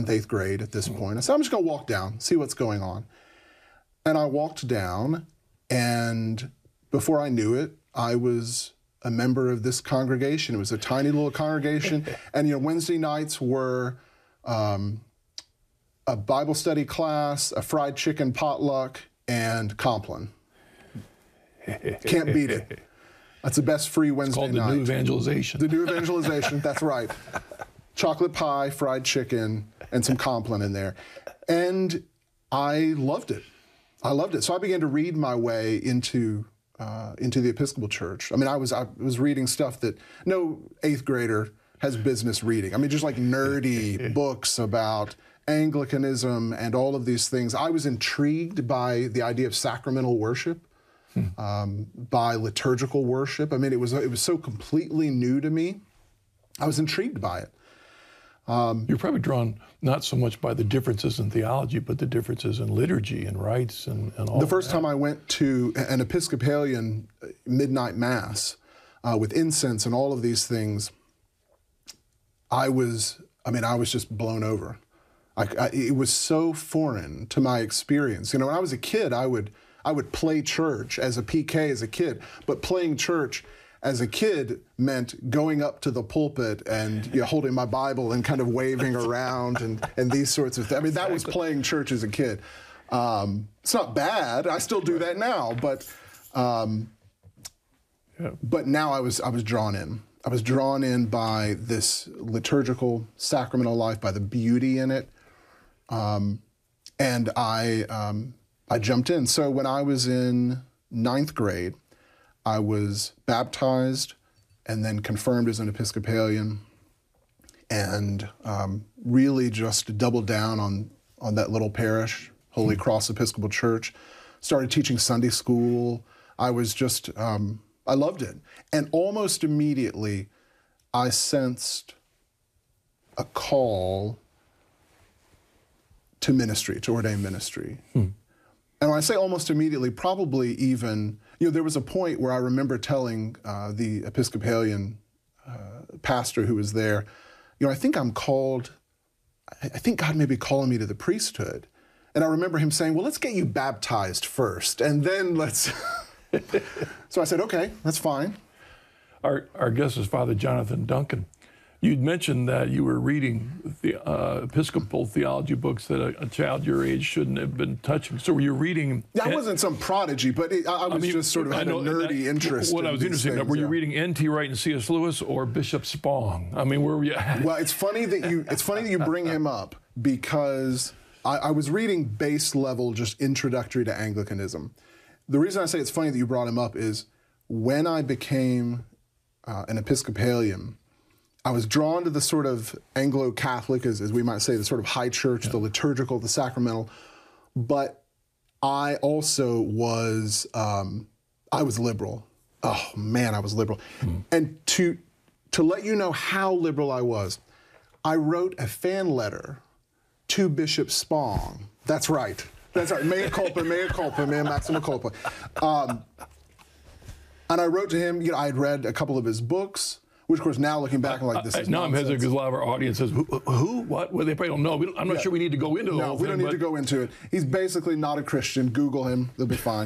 7th, 8th grade at this point. I said, I'm just going to walk down, see what's going on. And I walked down, and before I knew it, I was a member of this congregation. It was a tiny little congregation. And, Wednesday nights were a Bible study class, a fried chicken potluck, and Compline. Can't beat it. That's the best free Wednesday night. It's called the New Evangelization. The New Evangelization, that's right. Chocolate pie, fried chicken, and some Compline in there. And I loved it. I loved it. So I began to read my way into the Episcopal Church. I mean, I was reading stuff that no 8th grader has business reading. I mean, just like nerdy books about Anglicanism and all of these things. I was intrigued by the idea of sacramental worship, by liturgical worship. I mean, it was so completely new to me. I was intrigued by it. You're probably drawn not so much by the differences in theology, but the differences in liturgy and rites and all The first that. time I went to an Episcopalian midnight mass with incense and all of these things, I was just blown over. It was so foreign to my experience. When I was a kid, I would play church as a PK as a kid, but playing church as a kid meant going up to the pulpit and holding my Bible and kind of waving around and these sorts of things. I mean, that was playing church as a kid. It's not bad. I still do that now, but now I was drawn in. I was drawn in by this liturgical, sacramental life, by the beauty in it, and I jumped in. So when I was in 9th grade, I was baptized and then confirmed as an Episcopalian, and really just doubled down on that little parish, Holy Cross Episcopal Church. Started teaching Sunday school. I was just, I loved it. And almost immediately, I sensed a call to ministry, to ordained ministry. And when I say almost immediately, probably even, there was a point where I remember telling the Episcopalian pastor who was there, I think I'm called, I think God may be calling me to the priesthood. And I remember him saying, well, let's get you baptized first, and then let's... So I said, okay, that's fine. Our guest is Father Jonathan Duncan. You'd mentioned that you were reading the Episcopal theology books that a child your age shouldn't have been touching. So were you reading... I wasn't some prodigy, but I was just sort of had a nerdy interest. What I was interested in, were you reading N.T. Wright and C.S. Lewis or Bishop Spong? I mean, where were you at? Well, it's funny that you bring him up, because I was reading base level, just introductory to Anglicanism. The reason I say it's funny that you brought him up is when I became an Episcopalian, I was drawn to the sort of Anglo-Catholic, as we might say, the sort of high church, the liturgical, the sacramental, but I also was, I was liberal. Oh man, I was liberal. And to let you know how liberal I was, I wrote a fan letter to Bishop Spong. That's right. That's right. Mea culpa, mea maxima culpa. And I wrote to him, I had read a couple of his books, which, of course, now looking back, I'm like, this is now nonsense. I'm hesitant because a lot of our audience says, who? What? Well, they probably don't know. I'm not sure we need to go into the whole thing. No, we don't need to go into it. He's basically not a Christian. Google him. They'll be fine.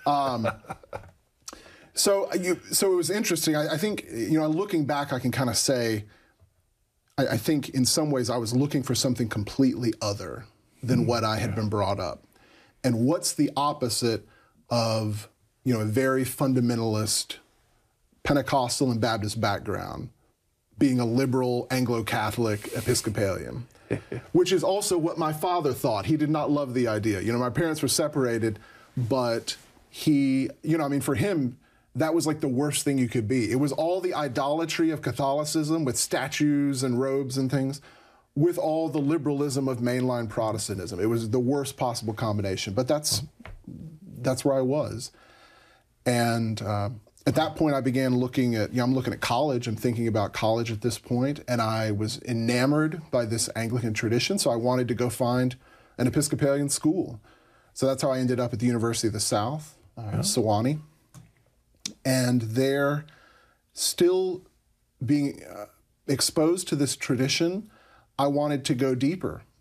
So it was interesting. I think, looking back, I can kind of say, I think in some ways I was looking for something completely other than what I had been brought up. And what's the opposite of, a very fundamentalist Pentecostal and Baptist background, being a liberal Anglo-Catholic Episcopalian, which is also what my father thought. He did not love the idea. My parents were separated, but he, for him, that was like the worst thing you could be. It was all the idolatry of Catholicism with statues and robes and things, with all the liberalism of mainline Protestantism. It was the worst possible combination, but that's where I was. And at that point, I began looking at, I'm looking at college and thinking about college at this point, and I was enamored by this Anglican tradition, so I wanted to go find an Episcopalian school. So that's how I ended up at the University of the South, Sewanee. And there, still being exposed to this tradition, I wanted to go deeper.